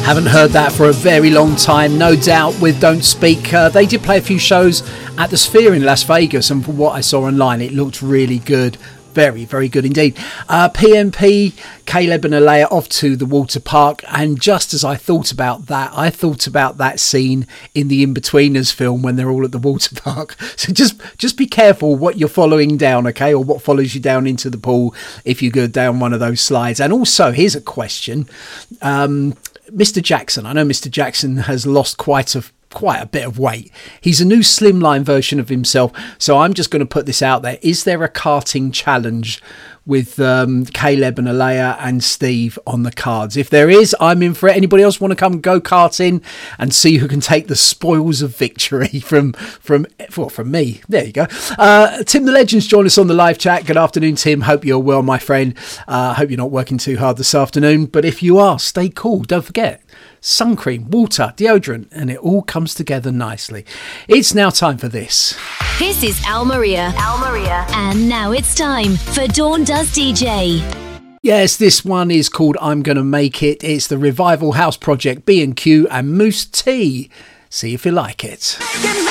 Haven't heard that for a very long time, no doubt, with Don't Speak. They did play a few shows at the Sphere in Las Vegas, and from what I saw online, it looked really good. Very, very good indeed. PMP, Caleb and Alea off to the water park, and just as I thought about that scene in the In-Betweeners film when they're all at the water park. So just be careful what you're following down, okay, or what follows you down into the pool if you go down one of those slides. And also, here's a question. Mr. Jackson, I know Mr. Jackson has lost quite a bit of weight. He's a new slimline version of himself. So I'm just going to put this out there. Is there a karting challenge with Caleb and Alea and Steve on the cards? If there is, I'm in for it. Anybody else want to come go karting and see who can take the spoils of victory from me? There you go. Tim the Legends join us on the live chat. Good afternoon, Tim. Hope you're well, my friend. Hope you're not working too hard this afternoon. But if you are, stay cool. Don't forget, sun cream, water, deodorant, and it all comes together nicely. It's now time for this. This is Al Maria. And now it's time for Dawn Does DJ. Yes, this one is called I'm Gonna Make It. It's the Revival House Project, B&Q and Moose T. See if you like it.